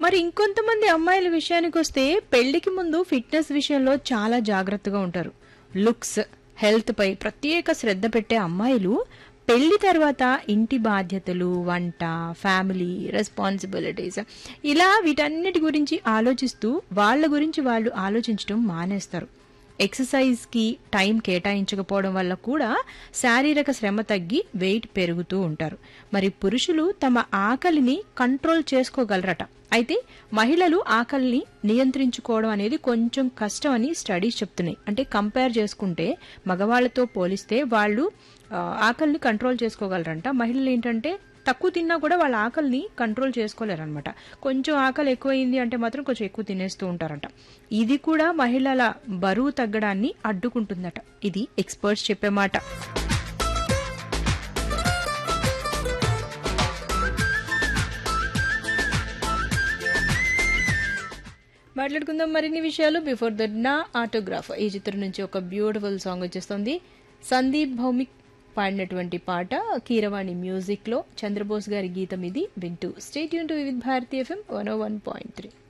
మరి ఇంకొంతమంది అమ్మాయిల విషయానికొస్తే పెళ్లికి ముందు ఫిట్‌నెస్ విషయంలో చాలా జాగ్రత్తగా ఉంటారు. లుక్స్, హెల్త్ పై ప్రత్యేక శ్రద్ధ పెట్టే అమ్మాయిలు పెళ్లి తర్వాత ఇంటి బాధ్యతలు, వంట, ఫ్యామిలీ రెస్పాన్సిబిలిటీస్ ఇలా వీటన్నిటి గురించి ఆలోచిస్తూ వాళ్ళ గురించి వాళ్ళు ఆలోచించడం మానేస్తారు. ఎక్సర్సైజ్‌కి టైం కేటాయించకపోవడం వల్ల కూడా శారీరక శ్రమ తగ్గి వెయిట్ పెరుగుతూ ఉంటారు. మరి పురుషులు తమ ఆకలిని కంట్రోల్ చేసుకోగలరట. అయితే మహిళలు ఆకలిని నియంత్రించుకోవడం అనేది కొంచెం కష్టం అని స్టడీస్ చెప్తున్నాయి. అంటే కంపేర్ చేసుకుంటే మగవాళ్ళతో పోలిస్తే వాళ్ళు ఆకలిని కంట్రోల్ చేసుకోగలరంట. మహిళలు ఏంటంటే తక్కువ తిన్నా కూడా వాళ్ళ ఆకలిని కంట్రోల్ చేసుకోలేరనమాట. కొంచెం ఆకలి ఎక్కువైంది అంటే మాత్రం కొంచెం ఎక్కువ తినేస్తూ ఉంటారంట. ఇది కూడా మహిళల బరువు తగ్గడాన్ని అడ్డుకుంటుందట. ఇది ఎక్స్పర్ట్స్ చెప్పే మాట. మాట్లాడుకుందాం మరిన్ని విషయాలు. బిఫోర్ దట్ నా ఆటోగ్రాఫ్ ఈ చిత్రం నుంచి ఒక బ్యూటిఫుల్ సాంగ్ వచ్చేస్తుంది. సందీప్ భౌమిక్ పాడినటువంటి పాట కీరవాణి మ్యూజిక్ లో చంద్రబోస్ గారి గీతం ఇది. వింటూ stay tune to Vividh Bharati FM 101.3.